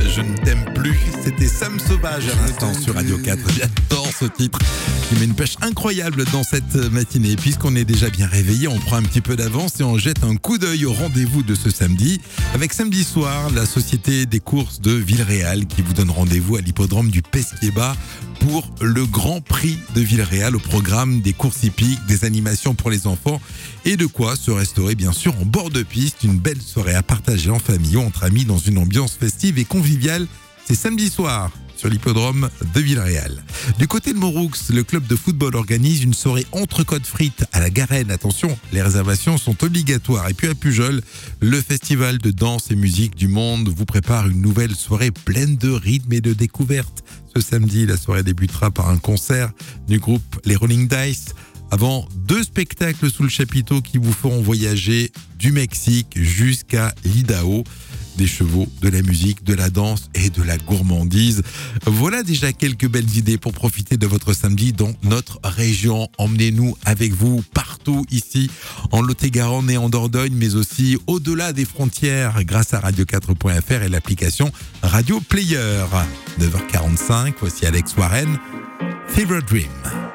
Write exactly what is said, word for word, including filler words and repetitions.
Je ne t'aime plus. C'était Sam Sauvage à l'instant sur Radio quatre. J'adore ce titre. Il met une pêche incroyable dans cette matinée. Puisqu'on est déjà bien réveillé, on prend un petit peu d'avance et on jette un coup d'œil au rendez-vous de ce samedi. Avec samedi soir, la Société des courses de Villeréal qui vous donne rendez-vous à l'hippodrome du Pesquier-Bas pour le Grand Prix de Villeréal, au programme des courses hippiques, des animations pour les enfants et de quoi se restaurer bien sûr en bord de piste. Une belle soirée à partager en famille ou entre amis dans une ambiance festive et conviviale. C'est samedi soir sur l'hippodrome de Villeréal. Du côté de Moroux, le club de football organise une soirée entrecôte frites à la Garenne. Attention, les réservations sont obligatoires. Et puis à Pujol, le festival de danse et musique du monde vous prépare une nouvelle soirée pleine de rythme et de découvertes. Ce samedi, la soirée débutera par un concert du groupe Les Rolling Dice, avant deux spectacles sous le chapiteau qui vous feront voyager du Mexique jusqu'à l'Idaho. Des chevaux, de la musique, de la danse et de la gourmandise. Voilà déjà quelques belles idées pour profiter de votre samedi dans notre région. Emmenez-nous avec vous partout ici, en Lot-et-Garonne et en Dordogne, mais aussi au-delà des frontières grâce à radio quatre point f r et l'application Radio Player. neuf heures quarante-cinq, voici Alex Warren, Fever Dream.